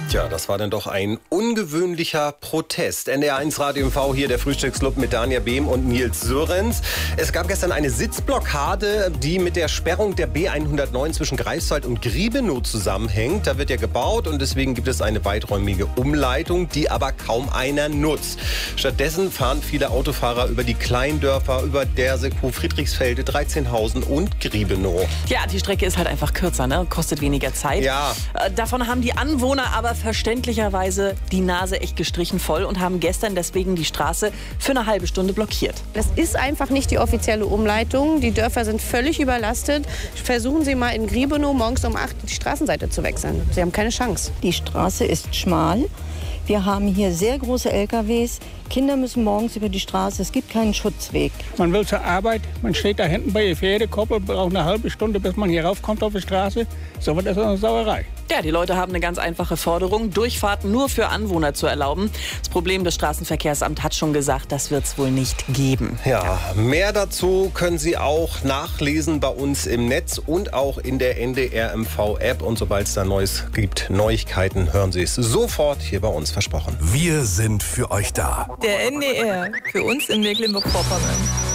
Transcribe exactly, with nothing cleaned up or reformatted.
Tja, das war dann doch ein ungewöhnlicher Protest. N D R eins Radio M V, hier der Frühstücksclub mit Dania Behm und Nils Sörenz. Es gab gestern eine Sitzblockade, die mit der Sperrung der B hundertneun zwischen Greifswald und Griebenow zusammenhängt. Da wird ja gebaut und deswegen gibt es eine weiträumige Umleitung, die aber kaum einer nutzt. Stattdessen fahren viele Autofahrer über die Kleindörfer, über Dersekow, Friedrichsfelde, Dreizehnhausen und Griebenow. Ja, die Strecke ist halt einfach kürzer, ne? Kostet weniger Zeit. Ja. Äh, davon haben die Anwohner aber verständlicherweise die Nase echt gestrichen voll und haben gestern deswegen die Straße für eine halbe Stunde blockiert. Das ist einfach nicht die offizielle Umleitung. Die Dörfer sind völlig überlastet. Versuchen Sie mal in Griebenow morgens um acht die Straßenseite zu wechseln. Sie haben keine Chance. Die Straße ist schmal. Wir haben hier sehr große L K Ws. Kinder müssen morgens über die Straße. Es gibt keinen Schutzweg. Man will zur Arbeit, man steht da hinten bei der Pferdekoppel, braucht eine halbe Stunde, bis man hier raufkommt auf die Straße. So wird das eine Sauerei. Ja, die Leute haben eine ganz einfache Forderung, Durchfahrten nur für Anwohner zu erlauben. Das Problem, das Straßenverkehrsamt hat schon gesagt, das wird es wohl nicht geben. Ja, mehr dazu können Sie auch nachlesen bei uns im Netz und auch in der N D R M V-App. Und sobald es da Neues gibt, Neuigkeiten, hören Sie es sofort hier bei uns, versprochen. Wir sind für euch da. Der N D R, für uns in Mecklenburg-Vorpommern.